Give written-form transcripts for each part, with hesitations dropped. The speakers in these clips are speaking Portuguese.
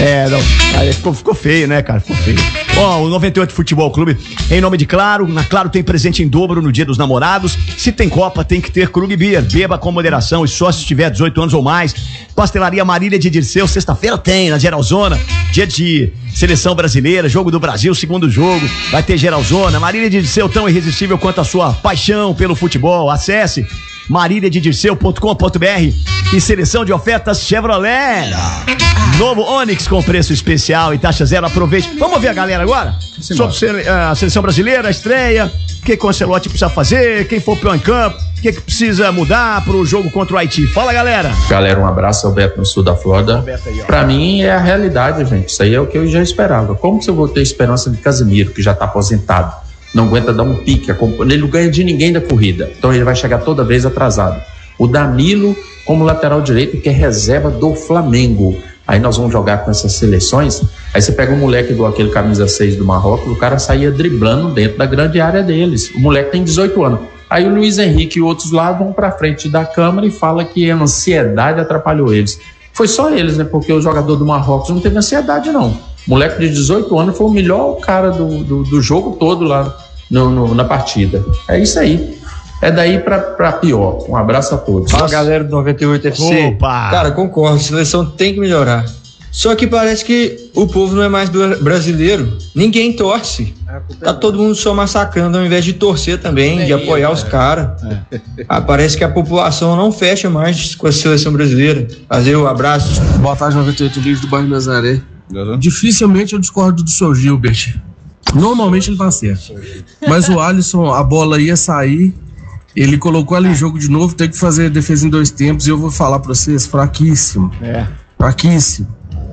Não. Aí ficou feio, né, cara? Ficou feio. O 98 Futebol Clube, em nome de Claro, na Claro tem presente em dobro no Dia dos Namorados. Se tem Copa, tem que ter Krug Beer. Beba com moderação e só se tiver 18 anos ou mais. Pastelaria Marília de Dirceu, sexta-feira tem na Geralzona. Dia de Seleção Brasileira, Jogo do Brasil, segundo jogo. Vai ter Geralzona. Marília de Dirceu, tão irresistível quanto a sua paixão pelo futebol. Acesse maríliadedirceu.com.br e seleção de ofertas Chevrolet. Novo Onix com preço especial e taxa zero. Aproveite. Vamos ver a galera agora? Sobre a seleção brasileira, a estreia. O que o Ancelotti precisa fazer? Quem for o pior em campo? O que precisa mudar pro jogo contra o Haiti? Fala, galera. Galera, um abraço. Alberto no sul da Flórida. Pra mim é a realidade, gente. Isso aí é o que eu já esperava. Como que eu vou ter esperança de Casemiro, que já tá aposentado? Não aguenta dar um pique, ele não ganha de ninguém da corrida, então ele vai chegar toda vez atrasado. O Danilo como lateral direito, que é reserva do Flamengo. Aí nós vamos jogar com essas seleções, aí você pega o moleque aquele camisa 6 do Marrocos, o cara saía driblando dentro da grande área deles, o moleque tem 18 anos. Aí o Luiz Henrique e outros lá vão pra frente da câmera e fala que a ansiedade atrapalhou eles. Foi só eles, né, porque o jogador do Marrocos não teve ansiedade não. Moleque de 18 anos foi o melhor cara do jogo todo lá na partida. É isso aí. É daí pra pior. Um abraço a todos. Fala, galera do 98 FC. Opa! Cara, concordo. A seleção tem que melhorar. Só que parece que o povo não é mais brasileiro. Ninguém torce. Tá todo mundo só massacrando ao invés de torcer também, de apoiar os caras. Parece que a população não fecha mais com a seleção brasileira. Fazer um abraço. Boa tarde, 98 Livros do bairro Nazaré. Dificilmente eu discordo do seu Gilbert. Normalmente ele tá certo. Mas o Alisson, a bola ia sair, ele colocou ela em jogo de novo, tem que fazer defesa em 2 tempos e eu vou falar pra vocês, fraquíssimo. Fraquíssimo.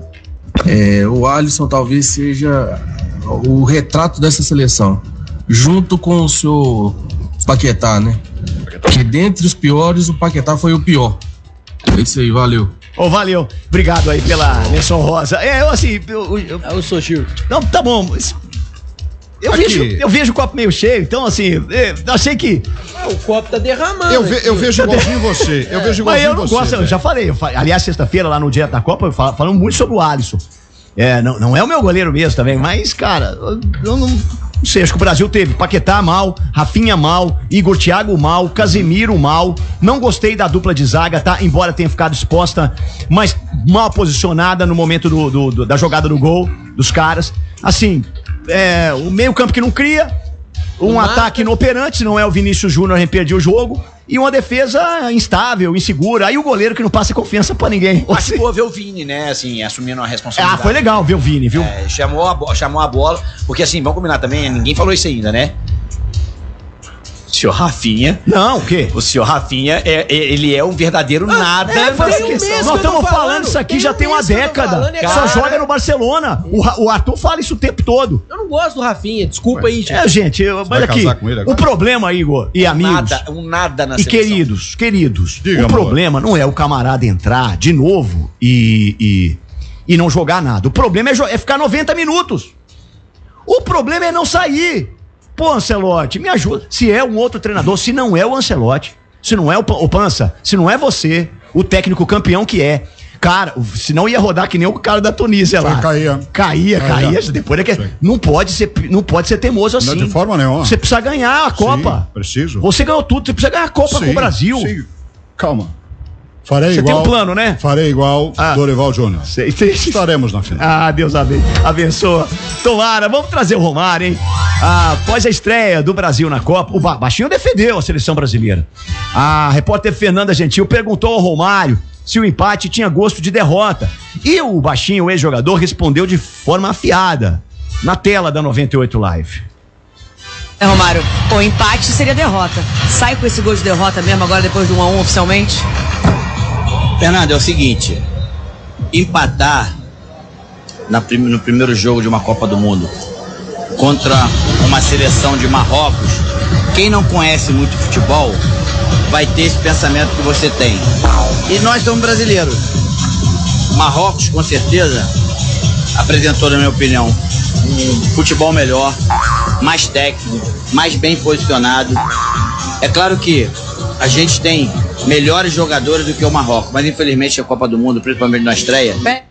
O Alisson talvez seja o retrato dessa seleção, junto com o seu Paquetá, né? Que dentre os piores, o Paquetá foi o pior. É isso aí, valeu. Valeu. Obrigado aí pela menção rosa. Eu sou Gil. Não, tá bom. Eu vejo o copo meio cheio, então assim, achei que... O copo tá derramando. Eu vejo igualzinho você. Eu vejo igualzinho mas eu não você. Gosto, eu já falei. Aliás, sexta-feira lá no Direto da Copa, falamos muito sobre o Alisson. Não é o meu goleiro mesmo também, mas, cara, eu não sei, acho que o Brasil teve Paquetá mal, Rafinha mal, Igor Thiago mal, Casemiro mal. Não gostei da dupla de zaga, tá? Embora tenha ficado exposta, mas mal posicionada no momento da jogada do gol dos caras. Assim, o meio campo que não cria, um ataque inoperante, não é o Vinícius Júnior, a gente perdeu o jogo, e uma defesa instável, insegura. Aí o goleiro que não passa confiança pra ninguém. Mas ficou ver o Vini, né, assim, assumindo a responsabilidade. Foi legal ver o Vini, viu? Chamou a bola, porque assim, vamos combinar também, ninguém falou isso ainda, né? O senhor Rafinha. Não, o quê? O senhor Rafinha, ele é um verdadeiro nada. Nós estamos falando isso aqui já tem uma década. Só joga no Barcelona. O Arthur fala isso o tempo todo. Eu não gosto do Rafinha, desculpa aí, gente. Gente, olha aqui. O problema, Igor, e amigos. Nada na e seleção. queridos, Diga, o problema não é o camarada entrar de novo e não jogar nada. O problema é ficar 90 minutos. O problema é não sair. Pô, Ancelotti, me ajuda. Se é um outro treinador, se não é o Ancelotti, se não é o Pança, se não é você, o técnico campeão que é. Cara, senão ia rodar que nem o cara da Tunísia lá. Caía. Depois é que não pode ser teimoso assim. Não, de forma nenhuma. Você precisa ganhar a Copa. Sim, preciso. Você ganhou tudo, você precisa ganhar a Copa com o Brasil. Sim. Calma. Farei Você igual, tem um plano, né? Farei igual Dorival Júnior. Estaremos na final. Deus abençoa. Tomara, vamos trazer o Romário, hein? Após a estreia do Brasil na Copa, o Baixinho defendeu a seleção brasileira. A repórter Fernanda Gentil perguntou ao Romário se o empate tinha gosto de derrota. E o Baixinho, o ex-jogador, respondeu de forma afiada na tela da 98 Live. Romário, o empate seria derrota. Sai com esse gol de derrota mesmo agora depois do 1-1 oficialmente? Fernando, é o seguinte, empatar no primeiro jogo de uma Copa do Mundo contra uma seleção de Marrocos, quem não conhece muito futebol vai ter esse pensamento que você tem. E nós somos brasileiros. Marrocos, com certeza, apresentou, na minha opinião, um futebol melhor, mais técnico, mais bem posicionado. É claro que a gente tem melhores jogadores do que o Marrocos, mas infelizmente a Copa do Mundo, principalmente na estreia,